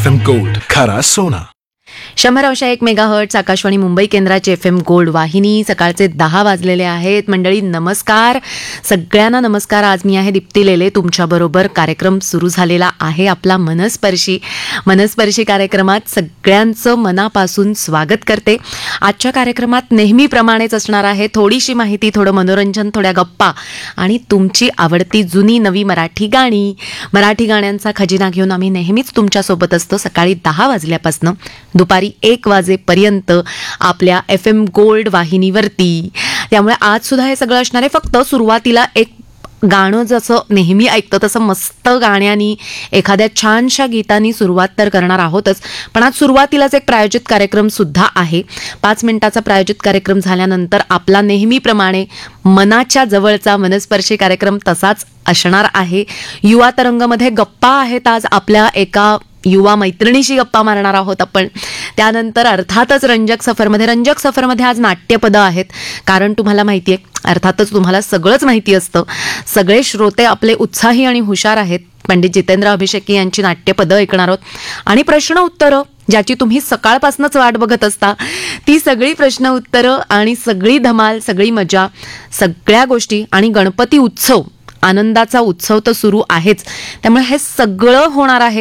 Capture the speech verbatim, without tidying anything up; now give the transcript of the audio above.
F M gold खरा सोना. शंभर अंश एक मेगाहर्ट्ज आकाशवाणी मुंबई केंद्राची एफ एम गोल्ड वाहिनी. सकाळचे दहा वाजलेले आहेत. मंडळी नमस्कार, सगळ्यांना नमस्कार. आज मी आहे दीप्ती लेले तुमच्याबरोबर. कार्यक्रम सुरू झालेला आहे आपला मनस्पर्शी. मनस्पर्शी कार्यक्रमात सगळ्यांचं मनापासून स्वागत करते. आजच्या कार्यक्रमात नेहमीप्रमाणेच असणार आहे थोडीशी माहिती, थोडं मनोरंजन, थोड्या गप्पा आणि तुमची आवडती जुनी नवी मराठी गाणी. मराठी गाण्यांचा खजिना घेऊन आम्ही नेहमीच तुमच्यासोबत असतो सकाळी दहा वाजल्यापासून दुपारी एक वाजेपर्यंत आपल्या एफ एम गोल्ड वाहिनीवरती. त्यामुळे आज सुद्धा हे सगळं असणार आहे. फक्त सुरुवातीला एक गाणं जसं नेहमी ऐकतं तसं मस्त गाण्यानी, एखाद्या छानशा गीतानी सुरुवात तर करणार आहोतच, पण आज सुरुवातीलाच एक प्रायोजित कार्यक्रम सुद्धा आहे. पाच मिनिटाचा प्रायोजित कार्यक्रम झाल्यानंतर आपला नेहमीप्रमाणे मनाच्या जवळचा मनस्पर्शी कार्यक्रम तसाच असणार आहे. युवा तरंगमध्ये गप्पा आहेत. आज आपल्या एका युवा मैत्रिणीशी गप्पा मारणार आहोत आपण. त्यानंतर अर्थातच रंजक सफरमध्ये रंजक सफरमध्ये आज नाट्यपदं आहेत. कारण तुम्हाला माहिती आहे, अर्थातच तुम्हाला सगळंच माहिती असतं, सगळे श्रोते आपले उत्साही आणि हुशार आहेत. पंडित जितेंद्र अभिषेकी यांची नाट्यपदं ऐकणार आहोत. आणि प्रश्न उत्तरं, ज्याची तुम्ही सकाळपासूनच वाट बघत असता, ती सगळी प्रश्न उत्तरं आणि सगळी धमाल, सगळी मजा, सगळ्या गोष्टी. आणि गणपती उत्सव, आनंदाचा उत्सव तर सुरू आहेच, त्यामुळे हे सगळं होणार आहे